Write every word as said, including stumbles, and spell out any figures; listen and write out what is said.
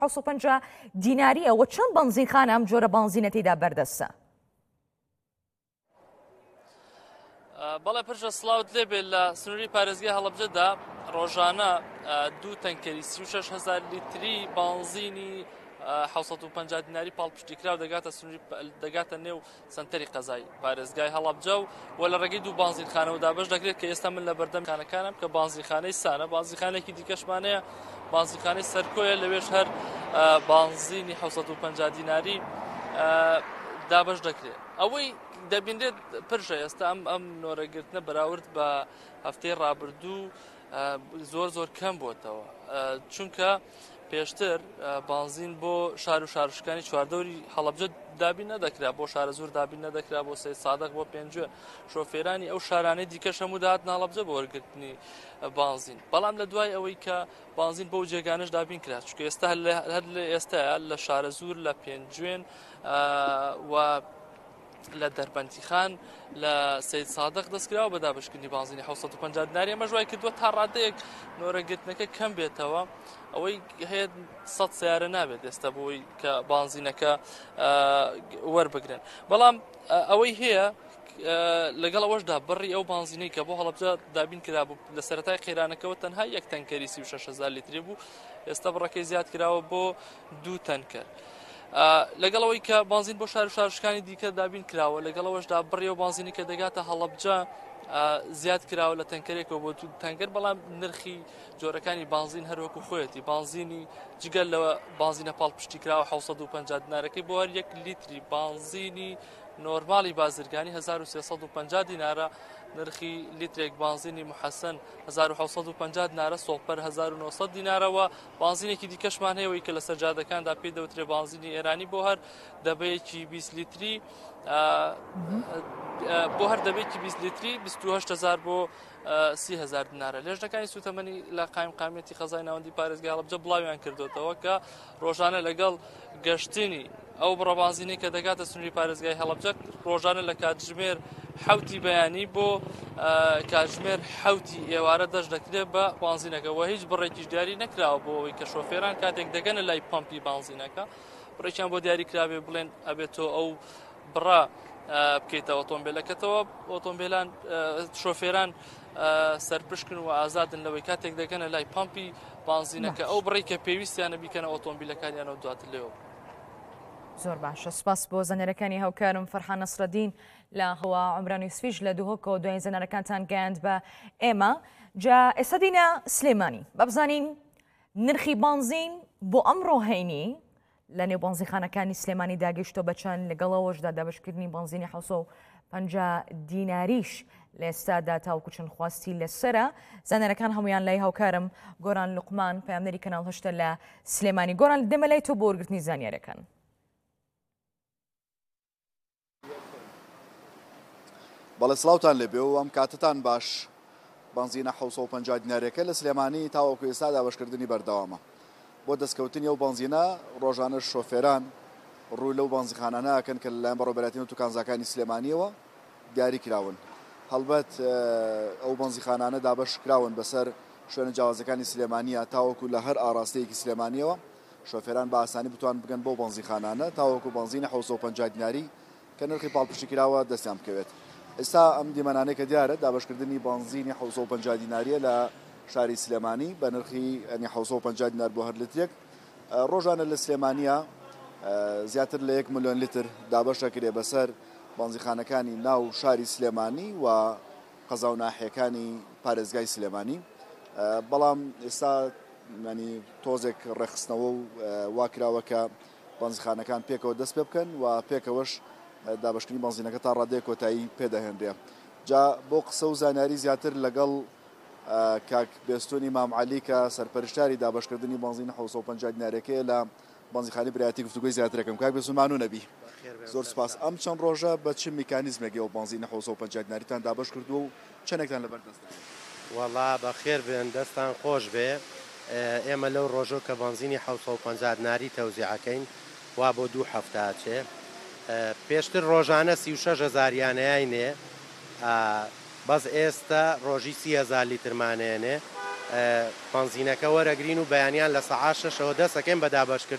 حوت و پەنجا دیناری ئەوە چەند بەنزینخانە ئەم جۆرە بەنزینەتیدا بەردەستە؟ بەڵێ پرژە سڵاوت لێبێت لە سنووری پارێزگای هەڵەبجەدا ڕۆژانە دوو تەنکەری سی و شەش هەزار لیتری بەنزینی حوت و پەنجا دیناری پاڵپشتیکرا و دەگاتە سنووری دەگاتە نێو سنتەری قەزای پارێزگای هەڵەبجە و وە لە ڕێگەی دوو بانزینخانەوە دابەش دەکرێت کە ئێستا من لە بەردەمخانەکانم کە بانزینخانەی سانە بانزینخانێکی دیکەشمانەیە بانزینخانەی سەرکۆیە لەوێش هەر بانزینی حوت و پەنجا دیناری دابەش دەکرێت. ئەوەی دەبینرێت پرژە ئێستا ئەم ئەم نۆرەگرتنە بەراورد بە هەفتەی ڕابردوو زۆر زۆر کەم بووتەوە چونکە پێشتر بانزین بۆ شار و شارشکانی چواردەوری هەڵەبجە دابین نەدەکرا بۆ شارە زۆر دابین نەدەکرا بۆ سەید سادق بۆ پێنجوێ شۆفێرانی ئەو شارانەی دیکەش هەموو داهات هەڵەبجە بۆ وەرگرتنی بانزین بەڵام لە دوای ئەوەی کە بانزین بۆ جێگانش دابین کرا چونکە ئێستا هەر لە ئێستاە لە شارە زۆر لە پێنجوێن و لە دەربەندی خان لە سەید سادق دەستکراوە بە دابشکردنی بانزینی حوت و پەنجا دیناری ئەمە ژوای کردووە تا ڕادەیەک نۆرەگرتنەکە کەم بێتەوە ئەوەی هەیە سەد سیارە نابێت ئێستا بۆی کە بانزینەکە وەربگرن بەڵام ئەوەی هەیە لەگەڵ ئەوەشدا بڕی ئەو بانزینەی کە بۆ هەڵەبجە دابین کرا بوو لە سەرەتای قەیرانەکەەوە تەنها یەک تەنکەری سی و شەش هەزار لیتری بوو ئێستا بڕەکەی زیاد کراوە بۆ دوو تەنکەر لەگەڵەوەی کە بانزین بۆ شار و شارشکانی دیکە دابین کراوە لەگەڵەوەشدا بڕی و بانزینی کە دەگاتە هەڵەبجە زیاد کراوە لە تەنکەرێکەوە بۆ تەنکەر بەڵام نرخی جۆرەکانی بانزین هەروەکو خۆیەتی بانزینی جگەل لەوە بانزینە پاڵپشتی کراوە حوت و پەنجا دینارەکەی بۆ هەر یەک لیتری بانزینی نۆرمالی بازرگانی هەزار و سێسەد و پەنجا دینارە نرخی لیترێک بانزینی محەسەن هەزار و حەوت و پەنجا دینارە سۆڵپەر هەزار و نۆسەد دینارەوە بانزینێکی دیکەشمان هەیەوەی کە لە سەرجادەکاندا پێی دەوترێت بانزینی ئێرانی بۆ هەر دەبەیەکی بیست لیتری بۆ هەر دەبێتی بیست لیتری بیست و هەشت هەزار بۆ سی هەزار دینارە لێژنەکانی سوتەمەنی لە قایم قامەتی خەزای ناوەندی پارێزگای هەڵەبجە بڵاویان کردوتەوە کە ڕۆژانە لەگەڵ گەشتنی ئەو بڕە بانزینی کە دەگاتە سنووری پارێزگای هەڵەبجە ڕۆژانە لە کاتژمێر حوتی بەیانی بۆ کاتژمێر حوتی ئێوارە دەست دەکرێت بە بانزینەکەەوە هیچ بڕێکیش دیاری نەکراوە بۆ ئەوەی کە شۆفێران کاتێک دەگەنە لای پمپی بانزینەکە بڕێکیان بۆ دیاری کراوێ بڵێن ئەبێتەوە ئەو بڕە بکەیتە ئۆتۆمبیلەکەتەوە ئۆتۆمبیلان شۆفێران سەرپشکن و ئازادن لەوەی کاتێک دەگەنە لای پمپی بانزینەکە ئەو بڕێک کە پێویستیانە بیکەنە ئۆتۆمبیلەکانیانەوە دواتر لێەوە. زۆر باشە سپاس بۆ زەنەرەکانی هاوکارم فەرحان نەسرەدین لە هەوا عومران یوسفیش لە دووهۆکەوە دوایین زەنەرەکانتان گەیاند بە ئێمە جا ئێستا دینە سلێمانی با بزانین نرخی بانزین بۆ ئەمڕۆ هەینی لە نێو بانزینخانەکانی سلێمانی داگەیشتۆ بەچەند لەگەڵەوەشدا دابشکردنی بانزینی حوت و پەنجا دیناریش لە ئێستادا تاوکو چەند خواستی لەسرە زانەرەکان هەمویان لای هاوکارم گۆران لوقمان پەیامدەری کەناڵ هەشتە لە سلێمانی گۆران دێمە لای تۆ بۆ وەرگرتنی زانیاریەکان. بەڵێ سڵاوتان لێبێ و ئەم کاتتان باش بانزینە حوت و پەنجا دیناریەکە لە سلێمانی تاوەکو ئێستا دابەشکردنی بەردەوامە بۆ دەستکەوتنی ئەو بانزینە ڕۆژانە شۆفێران ڕووی لەو بانزیخانانە ئەکەن کە لەلایەن بەڕێوەبەرەتین و توکانزاکانی سلێمانیەوە دیاری کراون هەڵبەت ئەو بانزیخانانە دابەش کراون بەسەر شوێنە جیاوازەکانی سلێمانیە تاوەکو لە هەر ئاراستەیەکی سلێمانیەوە شۆفێران بە ئاسانی بتوان بگەن بۆ بانزیخانانە تاوەکو بانزینە حوت و پەنجا دیناری کە نرخی پاڵپشتی کراوە دەستیان بکەوێت. ئێستا ئەم دیمەنانەی کە دیارە دابشکردنی بانزینی حوت و پەنجا دیناریە لە شاری سلێمانی بە نرخی ئەنی حوت و پەنجا دینار بۆ هەر لیترێک ڕۆژانە لە سلێمانیە زیاتر لە یەک ملیۆن لیتر دابەش دەکرێت بەسەر بانزیخانەکانی ناو شاری سلێمانی و قەزا و ناحیەکانی پارێزگای سلێمانی بەڵام ئێستا ینی تۆزێک ڕێخستنەوە و واکراوە کە بانزیخانەکان پێکەوە دەست پێ بکەن و پێکەوەش دابشکردنی بانزینەکە تا ڕادەیە کۆتایی پێدەهێنرێ. جا بۆ قسە و زانیاری زیاتر لەگەڵ کاک بێستۆنی مامعەلی کە سەرپەرشتاری دابشکردنی بانزینە حوت و پەنجا دینارەکەیە لە بانزیخانەی برایەتی گفتوگۆی زیاترەکەم کاک بێستۆن نەبی زۆر سپاس. ئەم چەند ڕۆژە بە چ میکانیزمێکی ئەو بانزینە حوت و پەنجا دیناریتان دابش کردووە و چەندێکتان لەبەردەستدا؟ وەڵا بەخێر بێن دەستان خۆش بێ ئێمە لەو ڕۆژۆ کە بانزینی حوت و پەنجا دیناری تەوزیعەکەین وا بۆ دوو هەفتاچێ پێشتر ڕۆژانە سی و شەش هەزاریانەیەینێ بەس ئێستا ڕۆژی سی هەزار لیترمانێنێ بانزینەکە وەرەگرین و بەیانیان لە سەعات شەشەوە دەستەکەین بە دابەشکردن